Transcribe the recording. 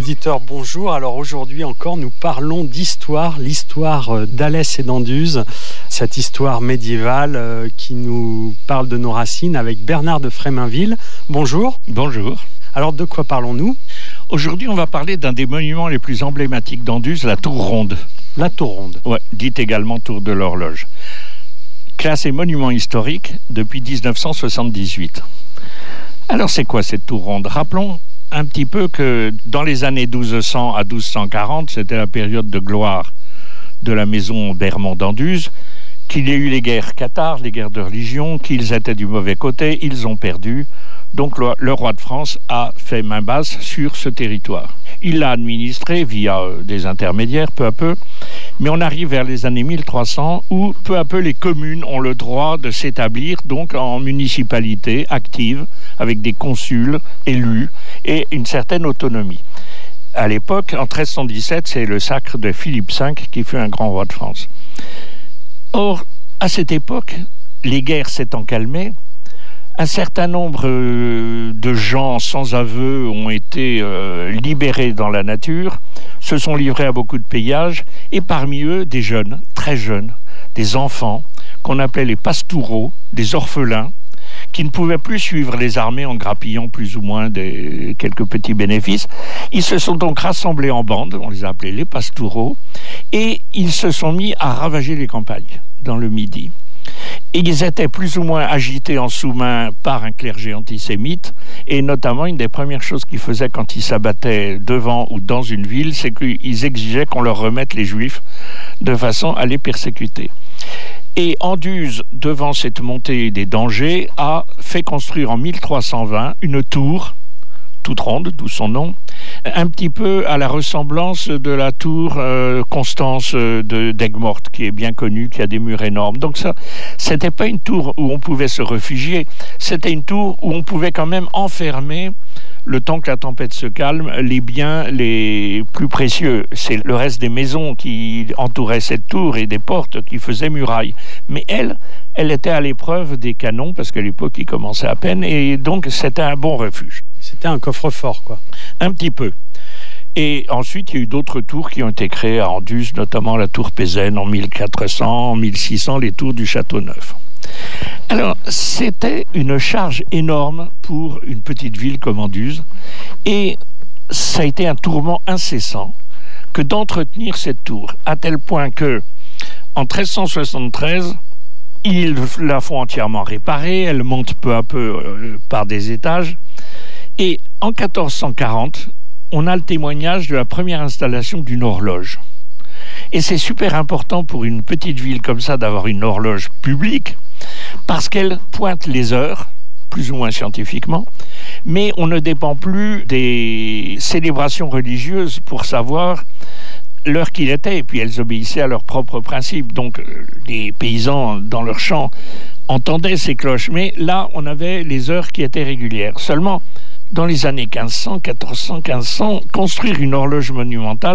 auditeurs, bonjour. Alors aujourd'hui encore, nous parlons d'histoire, l'histoire d'Alès et d'Anduze, cette histoire médiévale qui nous parle de nos racines avec Bernard de Fréminville. Bonjour. Bonjour. Alors de quoi parlons-nous ? Aujourd'hui, on va parler d'un des monuments les plus emblématiques d'Anduze, la Tour Ronde. La Tour Ronde. Ouais, dite également Tour de l'Horloge. Classée monument historique depuis 1978. Alors c'est quoi cette Tour Ronde ? Rappelons un petit peu que dans les années 1200 à 1240, c'était la période de gloire de la maison d'Hermont d'Anduze, qu'il y a eu les guerres cathares, les guerres de religion, qu'ils étaient du mauvais côté, ils ont perdu. Donc le roi de France a fait main basse sur ce territoire. Il l'a administré via des intermédiaires peu à peu, mais on arrive vers les années 1300 où peu à peu les communes ont le droit de s'établir donc en municipalité active avec des consuls élus et une certaine autonomie. À l'époque, en 1317, c'est le sacre de Philippe V qui fut un grand roi de France. Or, à cette époque, les guerres s'étant calmées, un certain nombre de gens sans aveu ont été libérés dans la nature, se sont livrés à beaucoup de pillages, et parmi eux, des jeunes, très jeunes, des enfants, qu'on appelait les pastoureaux, des orphelins, qui ne pouvaient plus suivre les armées en grappillant plus ou moins quelques petits bénéfices. Ils se sont donc rassemblés en bandes, on les a appelés les pastoureaux, et ils se sont mis à ravager les campagnes dans le Midi. Et ils étaient plus ou moins agités en sous-main par un clergé antisémite, et notamment une des premières choses qu'ils faisaient quand ils s'abattaient devant ou dans une ville, c'est qu'ils exigeaient qu'on leur remette les Juifs de façon à les persécuter. Et Anduze, devant cette montée des dangers, a fait construire en 1320 une tour, toute ronde, d'où son nom, un petit peu à la ressemblance de la tour Constance d'Aigues-Mortes, qui est bien connue, qui a des murs énormes. Donc ça, c'était pas une tour où on pouvait se réfugier, c'était une tour où on pouvait quand même enfermer, le temps que la tempête se calme, les biens les plus précieux. C'est le reste des maisons qui entouraient cette tour et des portes qui faisaient muraille. Mais elle était à l'épreuve des canons, parce qu'à l'époque, ils commençaient à peine, et donc c'était un bon refuge. C'était un coffre-fort, quoi. Un petit peu. Et ensuite, il y a eu d'autres tours qui ont été créées à Anduze, notamment la tour Pézène en 1400, en 1600, les tours du Château-Neuf. Alors, c'était une charge énorme pour une petite ville comme Anduze, et ça a été un tourment incessant que d'entretenir cette tour, à tel point que, en 1373, ils la font entièrement réparer, elle monte peu à peu par des étages, et en 1440, on a le témoignage de la première installation d'une horloge. Et c'est super important pour une petite ville comme ça d'avoir une horloge publique, parce qu'elle pointe les heures, plus ou moins scientifiquement, mais on ne dépend plus des célébrations religieuses pour savoir l'heure qu'il était, et puis elles obéissaient à leurs propres principes. Donc les paysans dans leurs champs entendaient ces cloches, mais là on avait les heures qui étaient régulières. Seulement, dans les années 1500, 1400, 1500, construire une horloge monumentale,